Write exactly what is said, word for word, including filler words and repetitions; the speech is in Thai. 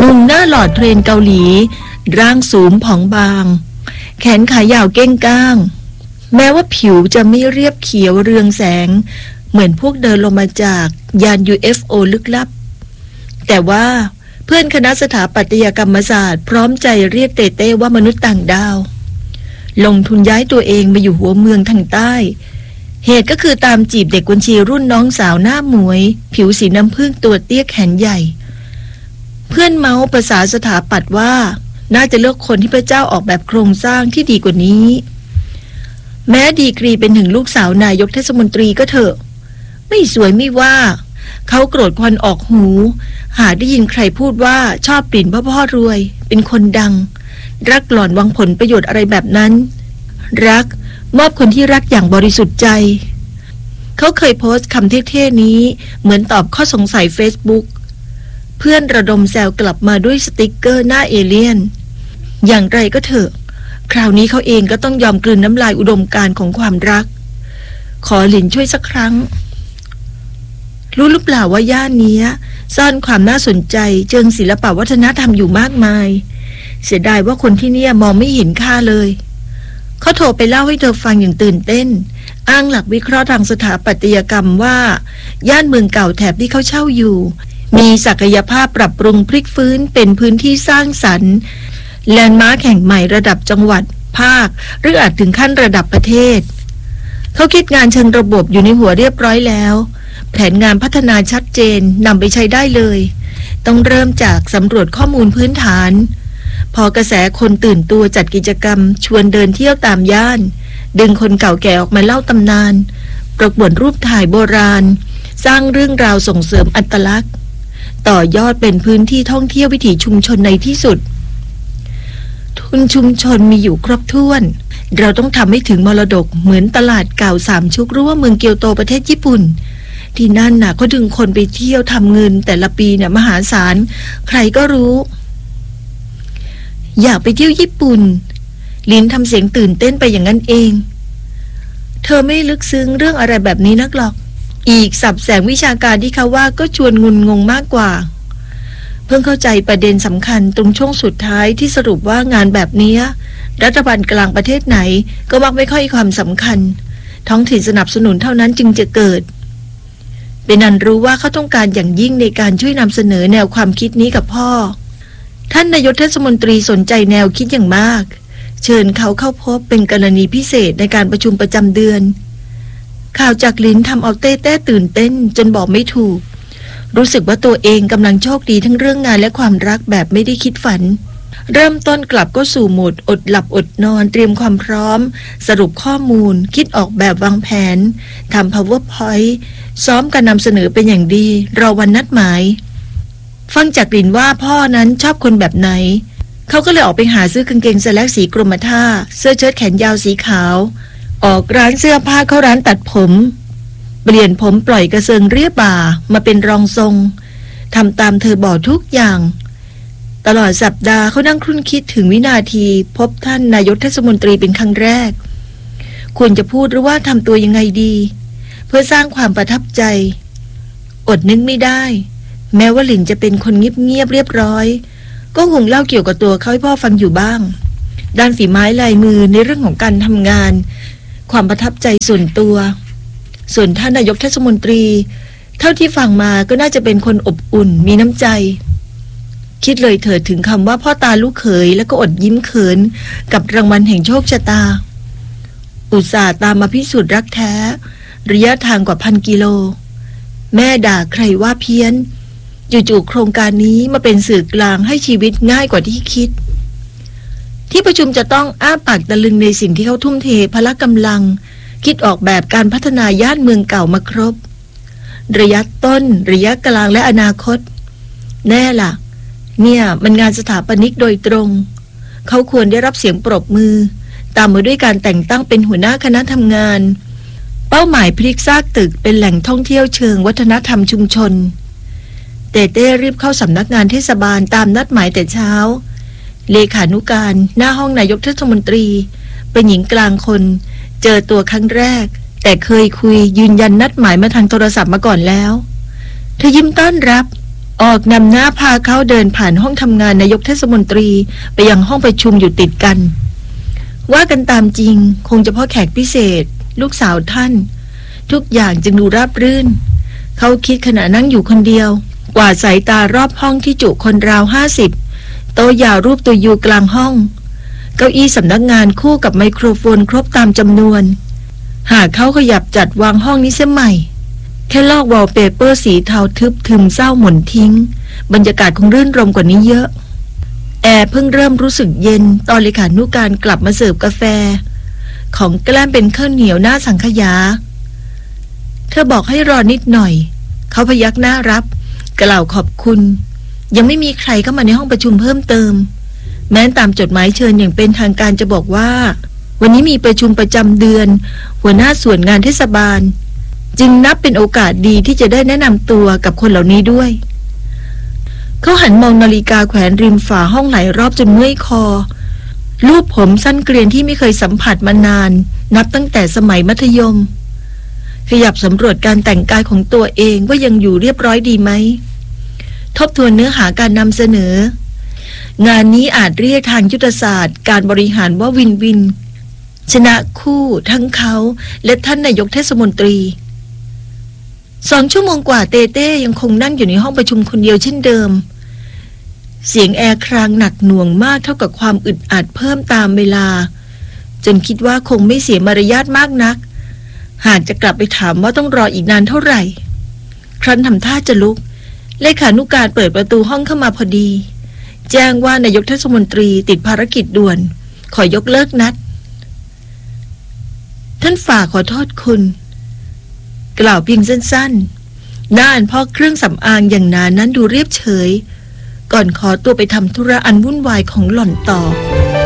หนุ่มหน้าหล่อเทรนเกาหลีร่างสูงผอมบางแขนขายาวเก้งก้างแม้ว่าผิวจะไม่เรียบเขียวเรืองแสงเหมือนพวกเดินลงมาจากยาน ยู เอฟ โอ ลึกลับแต่ว่าเพื่อนคณะสถาปัตยกรรมศาสตร์พร้อมใจเรียกเต้เต้ว่ามนุษย์ต่างดาวลงทุนย้ายตัวเองมาอยู่หัวเมืองทางใต้เหตุก็คือตามจีบเด็กกุนชีรุ่นน้องสาวหน้าหมวยผิวสีน้ำผึ้งตัวเตี้ยแขนใหญ่เพื่อนเมาส์ภาษาสถาปัตย์ว่าน่าจะเลือกคนที่พระเจ้าออกแบบโครงสร้างที่ดีกว่านี้แม้ดีกรีเป็นถึงลูกสาวนายกเทศมนตรีก็เถอะไม่สวยไม่ว่าเขาโกรธควันออกหูหาได้ยินใครพูดว่าชอบปลิ่นพ่อพ่อรวยเป็นคนดังรักหล่อนหวังผลประโยชน์อะไรแบบนั้นรักมอบคนที่รักอย่างบริสุทธิ์ใจเขาเคยโพสต์คำเท่ๆนี้เหมือนตอบข้อสงสัย Facebook เพื่อนระดมแซวกลับมาด้วยสติ๊กเกอร์หน้าเอเลี่ยนอย่างไรก็เถอะคราวนี้เขาเองก็ต้องยอมกลืนน้ำลายอุดมการณ์ของความรักขอหลินช่วยสักครั้งรู้หรือเปล่าว่าย่านนี้ซ่อนความน่าสนใจเชิงศิลปวัฒนธรรมอยู่มากมายเสียดายว่าคนที่นี่มองไม่เห็นค่าเลยเขาโทรไปเล่าให้เธอฟังอย่างตื่นเต้นอ้างหลักวิเคราะห์ทางสถาปัตยกรรมว่าย่านเมืองเก่าแถบที่เขาเช่าอยู่มีศักยภาพปรับปรุงพลิกฟื้นเป็นพื้นที่สร้างสรรค์แลนด์มาร์คแห่งใหม่ระดับจังหวัดภาคหรืออาจถึงขั้นระดับประเทศเขาคิดงานเชิงระบบอยู่ในหัวเรียบร้อยแล้วแผนงานพัฒนาชัดเจนนำไปใช้ได้เลยต้องเริ่มจากสำรวจข้อมูลพื้นฐานพอกระแสคนตื่นตัวจัดกิจกรรมชวนเดินเที่ยวตามย่านดึงคนเก่าแก่ออกมาเล่าตำนานประกวดรูปถ่ายโบราณสร้างเรื่องราวส่งเสริมอัตลักษณ์ต่อยอดเป็นพื้นที่ท่องเที่ยววิถีชุมชนในที่สุดทุนชุมชนมีอยู่ครบถ้วนเราต้องทำให้ถึงมรดกเหมือนตลาดเก่าสามชุกหรือว่าเมืองเกียวโตประเทศญี่ปุ่นที่นั่นน่ะเขาดึงคนไปเที่ยวทำเงินแต่ละปีเนี่ยมหาศาลใครก็รู้อยากไปเที่ยวญี่ปุ่นลินทำเสียงตื่นเต้นไปอย่างนั้นเองเธอไม่ลึกซึ้งเรื่องอะไรแบบนี้นักหรอกอีกสับแสงวิชาการที่เขาว่าก็ชวนงุนงงมากกว่าเพิ่งเข้าใจประเด็นสำคัญตรงช่วงสุดท้ายที่สรุปว่างานแบบนี้รัฐบาลกลางประเทศไหนก็มักไม่ค่อยให้ความสำคัญท้องถิ่นสนับสนุนเท่านั้นจึงจะเกิดเป็นอันรู้ว่าเขาต้องการอย่างยิ่งในการช่วยนำเสนอแนวความคิดนี้กับพ่อท่านนายกเทศมนตรีสนใจแนวคิดอย่างมากเชิญเขาเข้าพบเป็นกรณีพิเศษในการประชุมประจำเดือนข่าวจากลิ้นทำเอาเต้เต้ตื่นเต้นจนบอกไม่ถูกรู้สึกว่าตัวเองกำลังโชคดีทั้งเรื่องงานและความรักแบบไม่ได้คิดฝันเริ่มต้นกลับก็สู่โหมดอดหลับอดนอนเตรียมความพร้อมสรุปข้อมูลคิดออกแบบวางแผนทำ PowerPoint ซ้อมการนำเสนอเป็นอย่างดีรอวันนัดหมายฟังจากลิ้นว่าพ่อนั้นชอบคนแบบไหนเขาก็เลยออกไปหาซื้อกางเกงสแลกสีกรมท่าเสื้อเชิ้ตแขนยาวสีขาวออกร้านเสื้อผ้าเข้าร้านตัดผมเปลี่ยนผมปล่อยกระเซิงเรียบบ่ามาเป็นรองทรงทำตามเธอบอกทุกอย่างตลอดสัปดาห์เขานั่งครุ่นคิดถึงวินาทีพบท่านนายกเทศมนตรีเป็นครั้งแรกควรจะพูดหรือว่าทำตัวยังไงดีเพื่อสร้างความประทับใจอดนึกไม่ได้แม้ว่าหลินจะเป็นคนเงียบๆเรียบร้อยก็คงเล่าเกี่ยวกับตัวเขาให้พ่อฟังอยู่บ้างด้านฝีไม้ลายมือในเรื่องของการทำงานความประทับใจส่วนตัวส่วนท่านนายกเทศมนตรีเท่าที่ฟังมาก็น่าจะเป็นคนอบอุ่นมีน้ำใจคิดเลยเถิดถึงคำว่าพ่อตาลูกเขยแล้วก็อดยิ้มเขินกับรางวัลแห่งโชคชะตาอุตส่าห์ตามมาพิสูจน์รักแท้ระยะทางกว่าพันกิโลแม่ด่าใครว่าเพี้ยนจู่ๆโครงการนี้มาเป็นสื่อกลางให้ชีวิตง่ายกว่าที่คิดที่ประชุมจะต้องอ้าปากตะลึงในสิ่งที่เขาทุ่มเทพละกำลังคิดออกแบบการพัฒนาย่านเมืองเก่ามาครบระยะต้นระยะกลางและอนาคตแน่ล่ะเนี่ยมันงานสถาปนิกโดยตรงเขาควรได้รับเสียงปรบมือตามมาด้วยการแต่งตั้งเป็นหัวหน้าคณะทำงานเป้าหมายพลิกซากตึกเป็นแหล่งท่องเที่ยวเชิงวัฒนธรรมชุมชนเต้เต้รีบเข้าสำนักงานเทศบาลตามนัดหมายแต่เช้าเลขานุการหน้าห้องนายกเทศมนตรีเป็นหญิงกลางคนเจอตัวครั้งแรกแต่เคยคุยยืนยันนัดหมายมาทางโทรศัพท์มาก่อนแล้วเธอยิ้มต้อนรับออกนำหน้าพาเขาเดินผ่านห้องทำงานนายกเทศมนตรีไปยังห้องประชุมอยู่ติดกันว่ากันตามจริงคงเฉพาะแขกพิเศษลูกสาวท่านทุกอย่างจึงดูราบรื่นเขาคิดขณะนั่งอยู่คนเดียวกวาดสายตารอบห้องที่จุคนราวห้าสิบโต๊ะยาวรูปตัวยูกลางห้องเก้าอี้สำนักงานคู่กับไมโครโฟนครบตามจำนวนหากเขาขยับจัดวางห้องนี้เสียใหม่แค่ลอกวอลเปเปอร์สีเทาทึบทึมเศร้าหม่นทิ้งบรรยากาศคงรื่นรมกว่านี้เยอะแอร์เพิ่งเริ่มรู้สึกเย็นตอนเลขานุการกลับมาเสิร์ฟกาแฟของแกล้มเป็นข้าวเหนียวหน้าสังขยาเธอบอกให้รอนิดหน่อยเขาพยักหน้ารับกล่าวขอบคุณยังไม่มีใครเข้ามาในห้องประชุมเพิ่มเติมแม้ตามจดหมายเชิญอย่างเป็นทางการจะบอกว่าวันนี้มีประชุมประจำเดือนหัวหน้าส่วนงานเทศบาลจึงนับเป็นโอกาสดีที่จะได้แนะนำตัวกับคนเหล่านี้ด้วยเขาหันมองนาฬิกาแขวนริมฝาห้องหลายรอบจนเมื่อยคอรูปผมสั้นเกรียนที่ไม่เคยสัมผัสมานานนับตั้งแต่สมัยมัธยมขยับสำรวจการแต่งกายของตัวเองว่ายังอยู่เรียบร้อยดีไหมทบทวนเนื้อหาการนำเสนองานนี้อาจเรียกทางยุทธศาสตร์การบริหารว่าวินวินชนะคู่ทั้งเขาและท่านนายกเทศมนตรีสองชั่วโมงกว่าเต้เต้ยังคงนั่งอยู่ในห้องประชุมคนเดียวเช่นเดิมเสียงแอร์ครางหนักหน่วงมากเท่ากับความอึดอัดเพิ่มตามเวลาจนคิดว่าคงไม่เสียมารยาทมากนักหากจะกลับไปถามว่าต้องรออีกนานเท่าไหร่ครั้นทำท่าจะลุกเลขานุการเปิดประตูห้องเข้ามาพอดีแจ้งว่านายกเทศมนตรีติดภารกิจด่วนขอยกเลิกนัดท่านฝากขอโทษคุณกล่าวเพียงสั้นๆหน้าอันพ่อเครื่องสำอางอย่างนานั้นดูเรียบเฉยก่อนขอตัวไปทำธุระอันวุ่นวายของหล่อนต่อ